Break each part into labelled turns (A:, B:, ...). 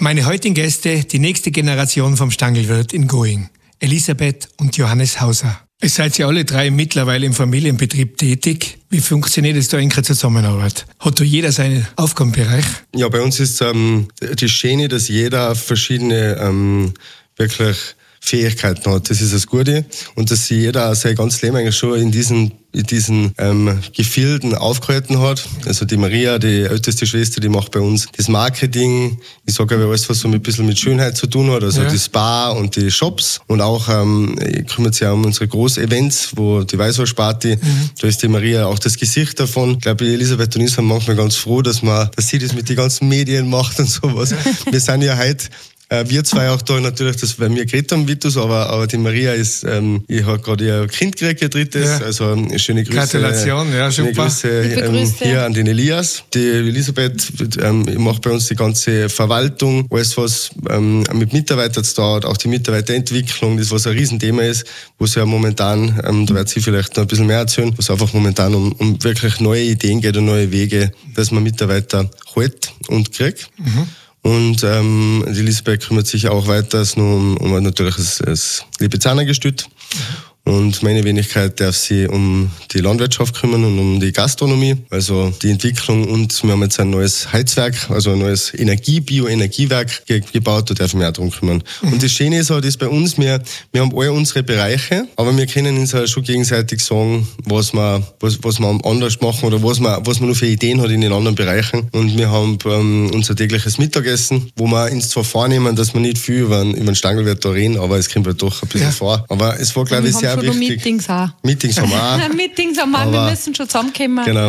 A: Meine heutigen Gäste, die nächste Generation vom Stangelwirt in Going. Elisabeth und Johannes Hauser. Es seid ihr alle drei mittlerweile im Familienbetrieb tätig. Wie funktioniert es da in der Zusammenarbeit? Hat da jeder seinen Aufgabenbereich?
B: Ja, bei uns ist das Schöne, dass jeder verschiedene wirklich Fähigkeiten hat. Das ist das Gute. Und dass jeder sein ganzes Leben eigentlich schon in diesen Gefilden aufgehalten hat. Also die Maria, die älteste Schwester, die macht bei uns das Marketing. Ich sage aber alles, was so ein bisschen mit Schönheit zu tun hat. Also das Bar und die Shops. Und auch kümmert sich auch um unsere Großevents, wo die Weißwurstparty, da ist die Maria auch das Gesicht davon. Ich glaube, Elisabeth und ich sind manchmal ganz froh, dass sie das mit den ganzen Medien macht und sowas. Wir sind ja heute wir zwei auch da natürlich, das bei mir geredet haben, Vitus, aber die Maria ist, ich habe gerade ihr Kind gekriegt, ihr drittes, also schöne Grüße.
A: Gratulation, ja, super.
B: Grüße hier an den Elias. Die Elisabeth macht bei uns die ganze Verwaltung, alles was mit Mitarbeitern zu tun hat, auch die Mitarbeiterentwicklung, das was ein Riesenthema ist, wo es ja momentan, da wird sie vielleicht noch ein bisschen mehr erzählen, wo es einfach momentan um wirklich neue Ideen geht und neue Wege, dass man Mitarbeiter hält und kriegt. Und die Elisabeth kümmert sich auch weiter um natürlich das Lipizzaner-Gestüt. Und meine Wenigkeit darf sich um die Landwirtschaft kümmern und um die Gastronomie, also die Entwicklung. Und wir haben jetzt ein neues Heizwerk, also ein neues Bioenergiewerk gebaut, da darf ich mich auch drum kümmern. Und das Schöne ist halt, dass bei uns, wir haben alle unsere Bereiche, aber wir können uns halt schon gegenseitig sagen, was wir anders machen oder was man noch für Ideen hat in den anderen Bereichen. Und wir haben unser tägliches Mittagessen, wo wir uns zwar vornehmen, dass wir nicht viel über den Stangelwirt da reden, aber es kommt halt doch ein bisschen vor. Aber es war, glaube ich, sehr wichtig.
C: Meetings auch.
B: Meetings haben wir auch.
C: Meetings haben wir, wir müssen schon zusammenkommen.
B: Genau.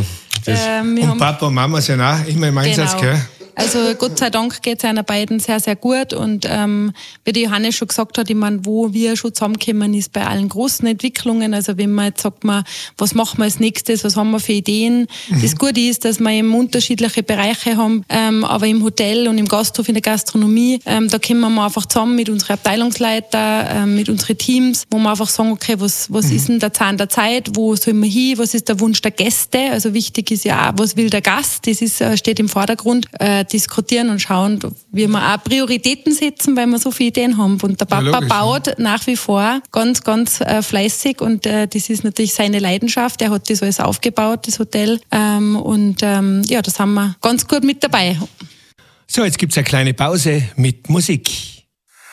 A: Und Papa und Mama sind auch immer im Einsatz, gell?
C: Also Gott sei Dank geht es einer beiden sehr, sehr gut und wie der Johannes schon gesagt hat, ich meine, wo wir schon zusammenkommen, ist bei allen großen Entwicklungen, also wenn man jetzt sagt, was machen wir als nächstes, was haben wir für Ideen. Das Gute ist, dass wir eben unterschiedliche Bereiche haben, aber im Hotel und im Gasthof, in der Gastronomie, da kommen wir einfach zusammen mit unseren Abteilungsleitern, mit unseren Teams, wo wir einfach sagen, okay, was ist denn der Zahn der Zeit, wo sollen wir hin, was ist der Wunsch der Gäste, also wichtig ist ja auch, was will der Gast, das steht im Vordergrund, diskutieren und schauen, wie wir auch Prioritäten setzen, weil wir so viele Ideen haben. Und der Papa baut nach wie vor ganz, ganz fleißig und das ist natürlich seine Leidenschaft. Er hat das alles aufgebaut, das Hotel. Da sind wir ganz gut mit dabei.
A: So, jetzt gibt's eine kleine Pause mit Musik.